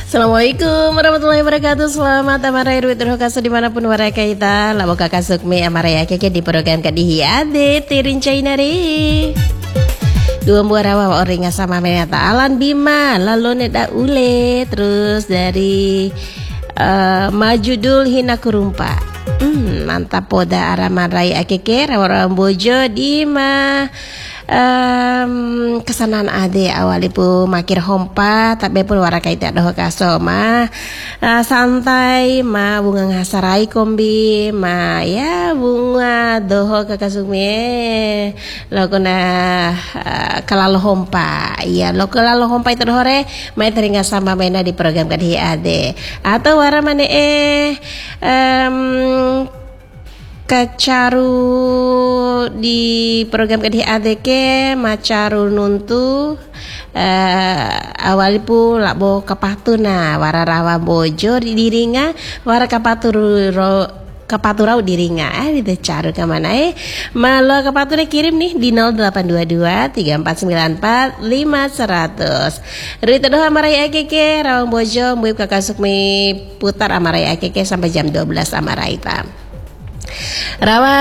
Assalamualaikum warahmatullahi wabarakatuh. Selamat amarai ruit terhokasa dimanapun warai kaita. Labo kakak sukme amarai akeke di program kadihi ade tirin cainari. Dua buah rawa oringa sama menata alan bima lalu neda ule terus dari majudul hina kurumpa. Mantap poda aramarai akeke rawa bojo di kesanan ade awalipu makir hompa tapi pun warakai tak doh kaso santai bunga ngasarai kombi ya bunga doho kakasumi lo kena kalalo hompa ya lo kalalo hompa itu hore mai teringat sama mena di program kadihi ade atau waramane kacaru di program kadihi adeke macaru nuntu awalipu labo kapatuna wararawa bojo di diringa wara kapaturau diringa di caru kemana malo kapature kirim nih di 0822 3494 5100 Rita doa amarai akeke rawang bojo muib kakak sukmi putar amarai akeke sampai jam 12 amarai tam rawa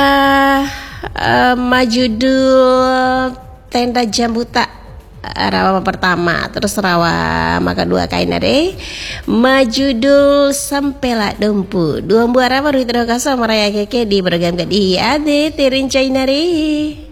majudul tenda jambuta rawa pertama terus rawa maka dua kainare majudul sampela dempu dua buah rawa ruit rokaso maraya keke di program kadihi ade tirin cainari.